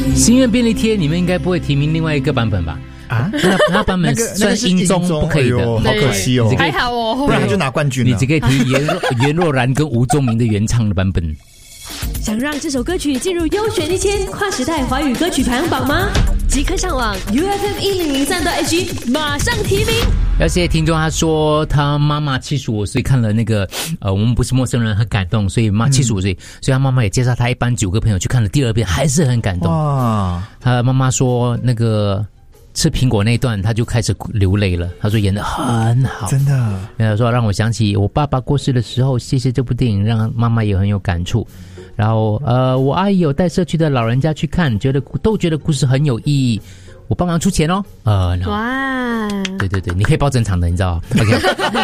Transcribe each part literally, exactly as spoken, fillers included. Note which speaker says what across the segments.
Speaker 1: 心愿便利贴你们应该不会提名另外一个版本吧？啊，那那版本算音中不可以的，
Speaker 2: 好可惜哦，
Speaker 3: 还好哦，
Speaker 2: 不然他就拿冠军了。
Speaker 1: 你只可以提袁若袁若然跟吴宗明的原唱的版本。
Speaker 4: 想让这首歌曲进入优选一千跨时代华语歌曲排行榜吗？即刻上网 U F M 一零零三 S G 马上提名。
Speaker 1: 要谢谢听众，他说他妈妈七十五岁看了那个呃我们不是陌生人很感动，所以妈七十五岁，所以他妈妈也介绍他一班九个朋友去看了第二遍，还是很感动。哇！他妈妈说那个吃苹果那一段他就开始流泪了，他说演得很好，
Speaker 2: 真的。
Speaker 1: 他说让我想起我爸爸过世的时候，谢谢这部电影让妈妈也很有感触。然后呃我阿姨有带社区的老人家去看，觉得都觉得故事很有意义，我帮忙出钱哦。呃，哇，对对对，你可以包整场的，你知道 ？OK 。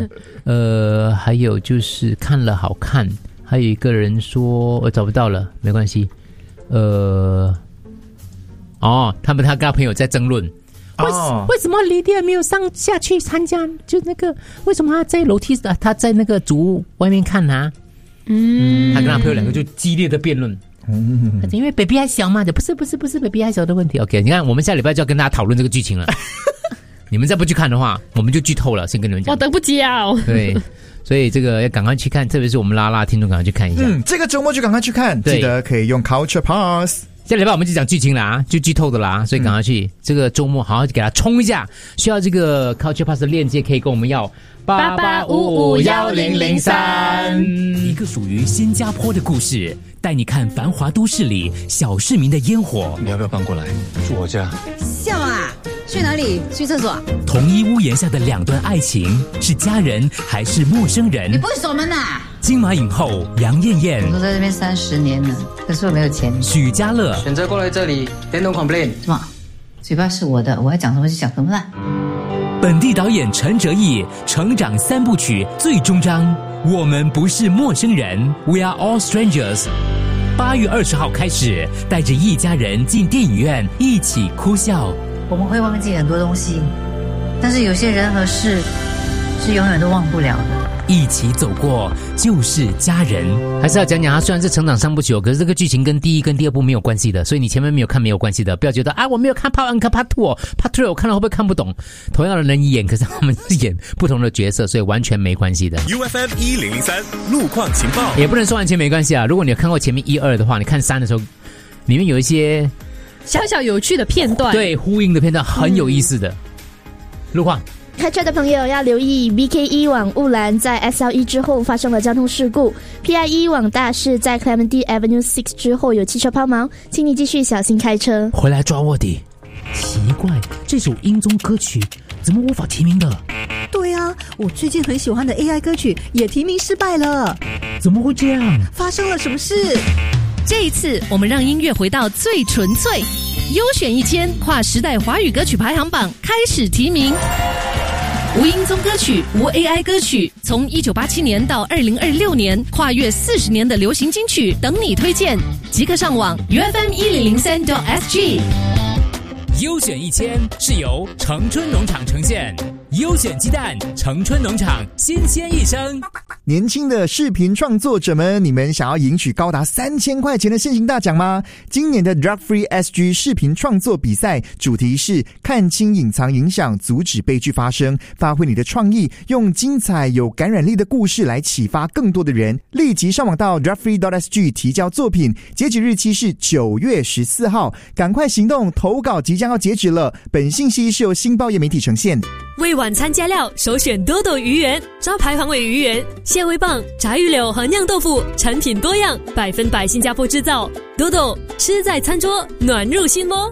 Speaker 1: 呃，还有就是看了好看，还有一个人说我找不到了，没关系。呃，哦，他们他跟他朋友在争论，为
Speaker 2: 哦
Speaker 1: 为什么李弟没有上下去参加？就那个为什么他在楼梯他在那个主屋外面看啊？嗯，他跟他朋友两个就激烈的辩论。嗯，因为 baby 还小嘛，不是不是不是 baby 还小的问题。OK， 你看我们下礼拜就要跟大家讨论这个剧情了。你们再不去看的话，我们就剧透了。先跟你们讲，
Speaker 3: 我等不及啊！
Speaker 1: 对，所以这个要赶快去看，特别是我们拉拉听众赶快去看一下。
Speaker 2: 嗯，这个周末就赶快去看，记得可以用 Culture Pass。
Speaker 1: 下礼拜我们就讲剧情啦，就剧透的啦，所以赶快去、嗯、这个周末好好给他冲一下。需要这个 Culture Pass 的链接，可以跟我们要八八五五幺零零三。
Speaker 5: 一个属于新加坡的故事，带你看繁华都市里小市民的烟火。
Speaker 6: 你要不要搬过来住我家？
Speaker 7: 笑啊！去哪里？去厕所。
Speaker 5: 同一屋檐下的两段爱情，是家人还是陌生人？
Speaker 7: 你不会锁门啊？
Speaker 5: 金马影后杨艳艳，
Speaker 7: 我都在这边三十年了，可是我没有钱。
Speaker 5: 许家乐
Speaker 8: 选择过来这里 ，then don't complain。
Speaker 7: 什么？嘴巴是我的，我要讲什么就讲什么啦。
Speaker 5: 本地导演陈哲艺成长三部曲最终章，我们不是陌生人 ，We are all strangers。八月二十号开始，带着一家人进电影院一起哭笑。
Speaker 7: 我们会忘记很多东西，但是有些人和事是永远都忘不了的。
Speaker 5: 一起走过就是家人。
Speaker 1: 还是要讲讲，它虽然是成长三部曲，可是这个剧情跟第一跟第二部没有关系的，所以你前面没有看没有关系的，不要觉得啊我没有看 Part 一看 Part 二 Part 三我看了会不会看不懂？同样的人演，可是他们是演不同的角色，所以完全没关系的。
Speaker 9: U F M 一零零三路况情报
Speaker 1: 也不能说完全没关系啊。如果你有看过前面一二的话，你看三的时候，里面有一些
Speaker 3: 小小有趣的片段，
Speaker 1: 对呼应的片段很有意思的、嗯、路况。
Speaker 10: 开车的朋友要留意 B K 一 往雾兰在 S L 一之后发生了交通事故， P I 一 往大市在 Clementi Avenue 六之后有汽车抛锚，请你继续小心开车。
Speaker 5: 回来抓卧底。奇怪，这首英宗歌曲怎么无法提名的？
Speaker 11: 对啊，我最近很喜欢的 A I 歌曲也提名失败了。
Speaker 5: 怎么会这样？
Speaker 11: 发生了什么事？
Speaker 4: 这一次我们让音乐回到最纯粹，优选一千跨时代华语歌曲排行榜开始提名。无音宗歌曲，无 A I 歌曲，从一九八七年到二零二六年，跨越四十年的流行金曲等你推荐。即刻上网 U F M 一零零三 S G。
Speaker 5: 优选一千是由城春农场呈现，优选鸡蛋，城春农场新鲜一生。
Speaker 2: 年轻的视频创作者们，你们想要赢取高达三千块钱的现行大奖吗？今年的 Drug Free S G 视频创作比赛主题是看清隐藏影响，阻止悲剧发生，发挥你的创意，用精彩有感染力的故事来启发更多的人。立即上网到 drug free dot S G 提交作品，截止日期是九月十四号，赶快行动，投稿即将要截止了。本信息是由新报业媒体呈现。
Speaker 4: 为晚餐加料，首选多多鱼圆，招牌防尾鱼圆、蟹味棒、炸鱼柳和酿豆腐，产品多样，百分百新加坡制造。多多吃在餐桌，暖入心窝。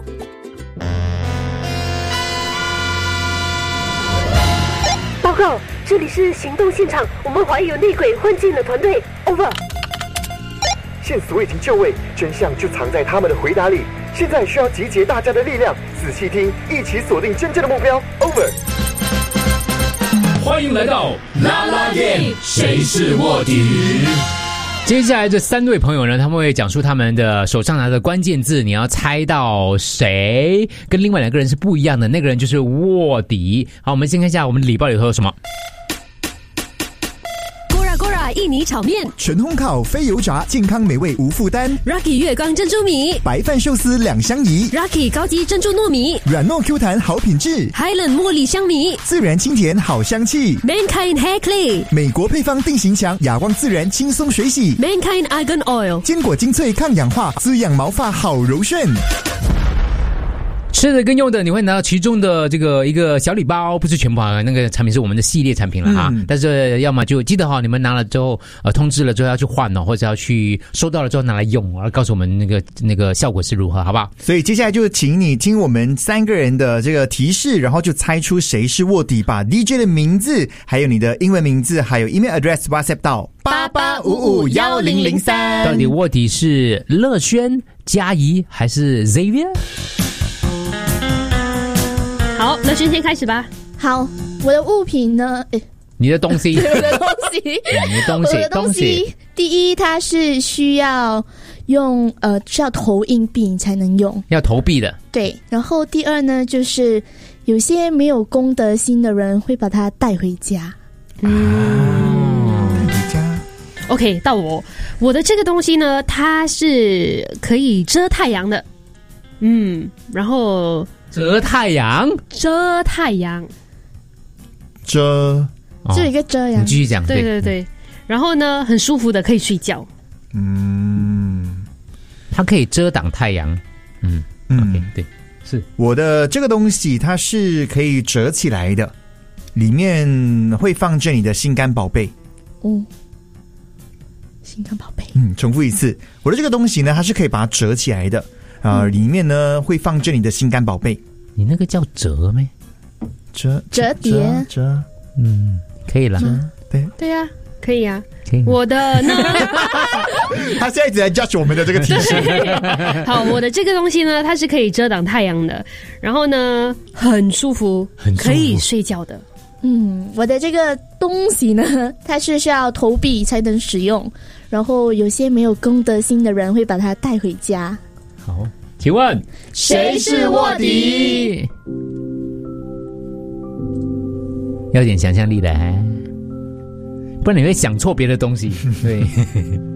Speaker 12: 报告，这里是行动现场，我们怀疑有内鬼混进了团队。Over。
Speaker 13: 线索已经就位，真相就藏在他们的回答里。现在需要集结大家的力量，仔细听，一起锁定真正的目标。Over。
Speaker 5: 欢迎来到啦啦game，谁是卧底？
Speaker 1: 接下来这三位朋友呢，他们会讲述他们的手上拿的关键字，你要猜到谁跟另外两个人是不一样的，那个人就是卧底。好，我们先看一下我们的礼包里头有什么。
Speaker 14: 印尼炒面，
Speaker 2: 纯烘烤非油炸，健康美味无负担。
Speaker 14: Rocky 月光珍珠米，
Speaker 2: 白饭寿司两相宜。
Speaker 14: Rocky 高级珍珠糯米，
Speaker 2: 软糯 Q 弹好品质。
Speaker 14: Highland 茉莉香米，
Speaker 2: 自然清甜好香气。
Speaker 14: Mankind Hair Clay，
Speaker 2: 美国配方定型墙，哑光自然轻松水洗。
Speaker 14: Mankind Argan Oil，
Speaker 2: 坚果精粹抗氧化，滋养毛发好柔顺。
Speaker 1: 吃的跟用的，你会拿到其中的这个一个小礼包，不是全部啊，那个产品是我们的系列产品了哈。嗯、但是要么就记得哈，你们拿了之后，呃，通知了之后要去换哦，或者要去收到了之后拿来用，而告诉我们那个那个效果是如何，好不好？
Speaker 2: 所以接下来就请你听我们三个人的这个提示，然后就猜出谁是卧底，把 D J 的名字，还有你的英文名字，还有 email address WhatsApp 到八八五五一零零三。
Speaker 1: 到底卧底是乐轩、嘉怡还是 Xavier？
Speaker 3: 好，乐轩先开始吧。
Speaker 10: 好，我的物品呢？诶
Speaker 1: 你的东西，
Speaker 10: 我的东西，
Speaker 1: 你的东西，
Speaker 10: 我的东西。第一，它是需要用呃需要投硬币你才能用，
Speaker 1: 要投币的。
Speaker 10: 对。然后第二呢，就是有些没有公德心的人会把它带回家。
Speaker 3: 嗯，
Speaker 2: 带回家。
Speaker 3: OK， 到我，我的这个东西呢，它是可以遮太阳的。嗯，然后。
Speaker 1: 遮太阳，
Speaker 3: 遮太阳，
Speaker 2: 遮，
Speaker 10: 就一个遮阳。
Speaker 1: 你继续讲。
Speaker 3: 对对对，然后呢，很舒服的，可以睡觉。
Speaker 2: 嗯，
Speaker 1: 它可以遮挡太阳。嗯嗯 ，OK， 对，是
Speaker 2: 我的这个东西，它是可以折起来的，里面会放着你的心肝宝贝。
Speaker 10: 哦，心肝宝贝。
Speaker 2: 嗯，重复一次，我的这个东西呢，它是可以把它折起来的。啊、呃，里面呢会放着你的心肝宝贝。
Speaker 1: 你那个叫折咩？
Speaker 10: 折折叠
Speaker 2: 折，
Speaker 1: 嗯，可以了。
Speaker 2: 对
Speaker 3: 对呀、啊，可以啊。
Speaker 1: 可以。
Speaker 3: 我的呢？
Speaker 2: 他现在一直在 judge 我们的这个提示。
Speaker 3: 好，我的这个东西呢，它是可以遮挡太阳的，然后呢，很舒服，
Speaker 1: 很舒服
Speaker 3: 可以睡觉的。
Speaker 10: 嗯，我的这个东西呢，它是需要投币才能使用，然后有些没有公德心的人会把它带回家。
Speaker 1: 好，请问
Speaker 10: 谁是卧底？
Speaker 1: 要点想象力的，不然你会想错别的东西。对。